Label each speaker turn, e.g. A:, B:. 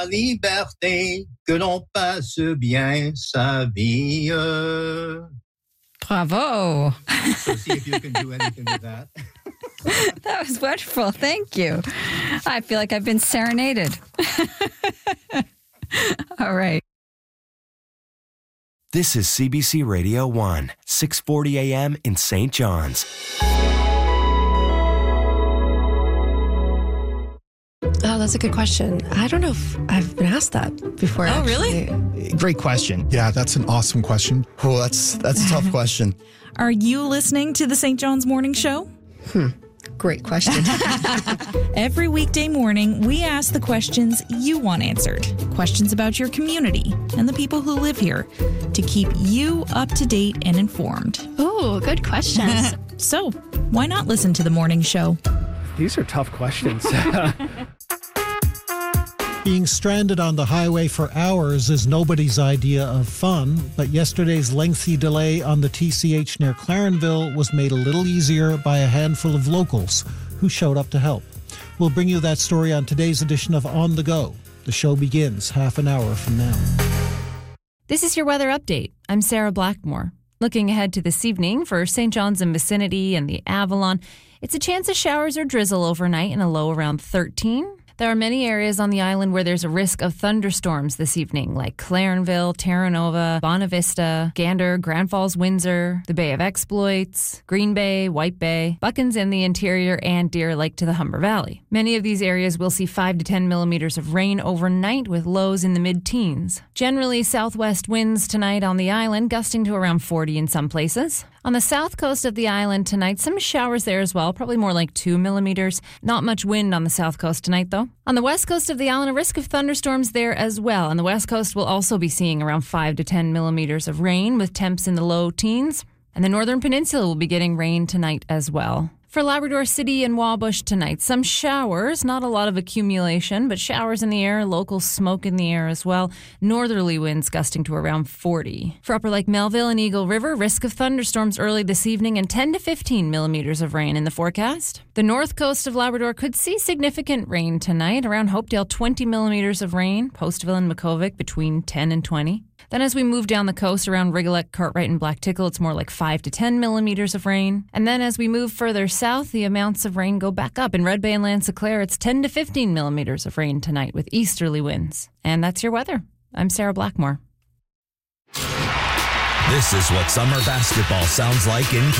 A: La liberté, que l'on passe bien sa vie.
B: Bravo.
A: So see if you can do anything with that.
B: That was wonderful. Thank you. I feel like I've been serenaded. All right.
C: This is CBC Radio 1, 640 AM in St. John's.
D: Oh, that's a good question. I don't know if I've been asked that before.
B: Oh,
D: actually.
B: really?
E: Great question.
F: Yeah, that's an awesome question.
G: Oh, that's a tough question.
H: Are you listening to the St. John's Morning Show?
D: Great question.
H: Every weekday morning, we ask the questions you want answered. Questions about your community and the people who live here to keep you up to date and informed.
I: Oh, good questions.
H: So, why not listen to the morning show?
E: These are tough questions.
J: Being stranded on the highway for hours is nobody's idea of fun, but yesterday's lengthy delay on the TCH near Clarenville was made a little easier by a handful of locals who showed up to help. We'll bring you that story on today's edition of On the Go. The show begins half an hour from now.
K: This is your weather update. I'm Sarah Blackmore. Looking ahead to this evening for St. John's and vicinity and the Avalon, it's a chance of showers or drizzle overnight and a low around 13. There are many areas on the island where there's a risk of thunderstorms this evening, like Clarenville, Terra Nova, Bonavista, Gander, Grand Falls, Windsor, the Bay of Exploits, Green Bay, White Bay, Buckens in the interior, and Deer Lake to the Humber Valley. Many of these areas will see 5 to 10 millimeters of rain overnight with lows in the mid-teens. Generally, southwest winds tonight on the island, gusting to around 40 in some places. On the south coast of the island tonight, some showers there as well, probably more like 2 millimeters. Not much wind on the south coast tonight, though. On the west coast of the island, a risk of thunderstorms there as well. On the west coast, we'll also be seeing around 5 to 10 millimeters of rain with temps in the low teens. And the northern peninsula will be getting rain tonight as well. For Labrador City and Wabush tonight, some showers, not a lot of accumulation, but showers in the air, local smoke in the air as well. Northerly winds gusting to around 40. For Upper Lake Melville and Eagle River, risk of thunderstorms early this evening and 10 to 15 millimeters of rain in the forecast. The north coast of Labrador could see significant rain tonight. Around Hopedale, 20 millimeters of rain. Postville and Makkovik between 10 and 20. Then as we move down the coast around Rigolet, Cartwright, and Black Tickle, it's more like 5 to 10 millimeters of rain. And then as we move further south, the amounts of rain go back up. In Red Bay and Lanse-Claire, it's 10 to 15 millimeters of rain tonight with easterly winds. And that's your weather. I'm Sarah Blackmore.
L: This is what summer basketball sounds like in